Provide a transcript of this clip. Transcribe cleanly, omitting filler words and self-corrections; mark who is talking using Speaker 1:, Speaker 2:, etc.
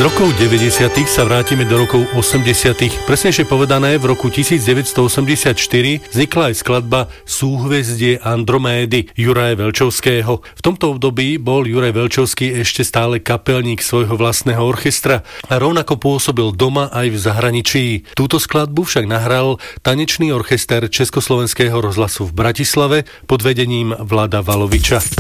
Speaker 1: rokov 90. sa vrátime do rokov 80. Presnejšie povedané, v roku 1984 vznikla aj skladba Súhvezdie Andromédy Juraja Velčovského. V tomto období bol Juraj Velčovský ešte stále kapelník svojho vlastného orchestra a rovnako pôsobil doma aj v zahraničí. Túto skladbu však nahral tanečný orchester Československého rozhlasu v Bratislave pod vedením Vlada Valoviča.